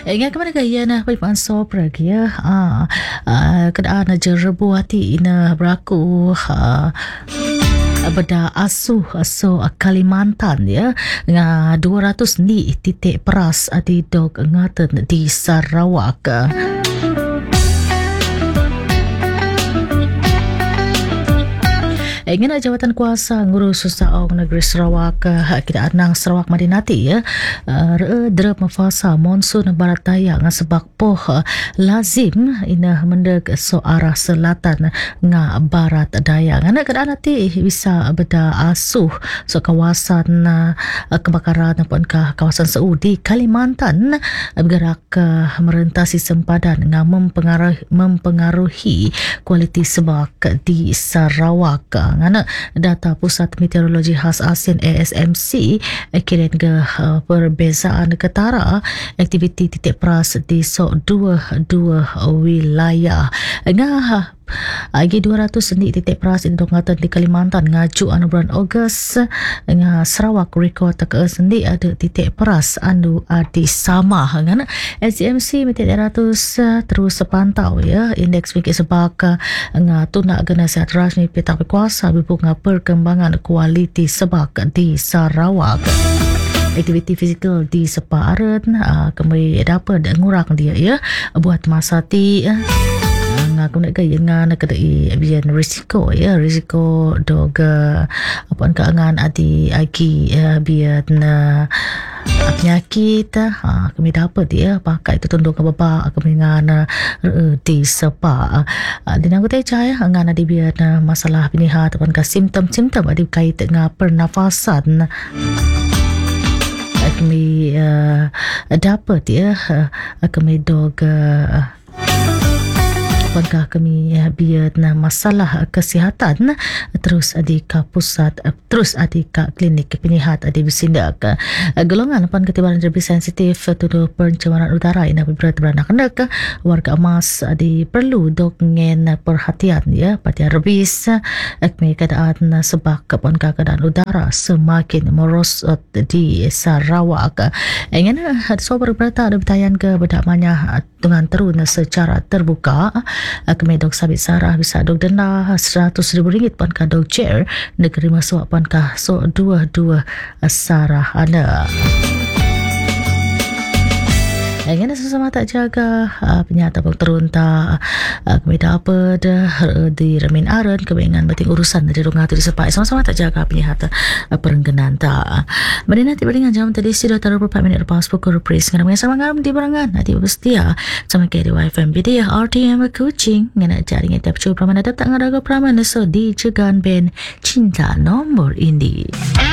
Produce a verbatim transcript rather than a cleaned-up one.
Ingat kemana gaya na paipan sopra ya. Ah, ah, kada na jerebu hati ina beraku. Ah, beda asuh aso Kalimantan ya nga dua ratus ni titik peras di dog ngaten di Sarawak. Ingin jawatan kuasa ngurus usahawan negeri Sarawak kita anang Sarawak Madinati ya re drep mafasa monsun barat daya nga sebab poh lazim ina mendek so arah selatan nga barat daya ngana kada nanti bisa beda asuh so kawasan kebakaran pun ka kawasan Saudi Kalimantan bergerak merentasi sempadan nga mempengaruhi mempengaruhi kualiti sebak di Sarawak. Ngana data Pusat Meteorologi Khas ASEAN A S M C kiran ke perbezaan ketara aktiviti titik peras di so dua dua wilayah ngah agi dua ratus ni titik peras di dongatan di Kalimantan ngaju anu bulan Ogos ngah Sarawak rekod ke sendi ada titik peras anu adi sama ngana S M C titik ratus terus sepantau ya indeks fikir sebak ngah tuna gena sihat rasmi petak kuasa bunga perkembangan kualiti sebak di Sarawak. Aktiviti fizikal di separan uh, kembali dapat ngurang dia ya buat masa ti uh, ngaku nak gaya ngan kedai biar risiko ya risiko dog uh, apa kangan adi agi uh, biar na uh, penyakit ha kami dapat dia pakai itu tunduk ke bapa kami ngan uh, di sepa uh, di nang kutai cai ngan adi biar uh, masalah pinihat ataupun ka simptom-simptom adi kait dengan pernafasan uh, kami uh, dapat ya uh, kami dog uh, apakah kami biar masalah kesihatan terus adika pusat terus adika klinik penyihat adi bisindak golongan pan ketibaran lebih sensitif tuduh pencemaran udara ina berat beranak hendak warga emas adi perlu dok ngen perhatian ya pada rebis akme keadaan sebab kapan keadaan udara semakin merosot di Sarawak ingin sober berita ada bertayan ke bedamanya dengan terun secara terbuka kami dok sabit sarah bisa dok denda seratus ribu ringgit pan ka dok chair negeri masuk pan ka so dua dua sarah ada. Yang sesama tak jaga uh, penyata terun tak uh, kami dapat uh, di remin aren kebengan bating urusan dari rumah tu disepai sama-sama tak jaga penyata uh, perengganan tak Madinah tiba dengan jam tadi sudah taruh beberapa minit lepas pukul repris ngana sama ngaram di barangan nanti bersetia sama kayak di Y F M B D R T M Kuching ngana jaring tiap cuba pramana datang ngaraga pramana so di jegan ben cinta nombor ini.